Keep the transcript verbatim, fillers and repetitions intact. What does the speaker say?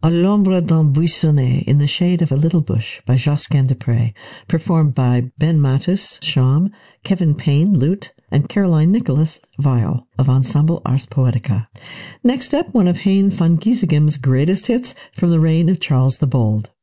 À l'ombre d'un buissonnet, In the Shade of a Little Bush, by Josquin des Prez, performed by Ben Matus, shawm, Kevin Payne, lute, and Caroline Nicholas, viol, of Ensemble Ars Poetica. Next up, one of Hein van Giesegem's greatest hits from the reign of Charles the Bold.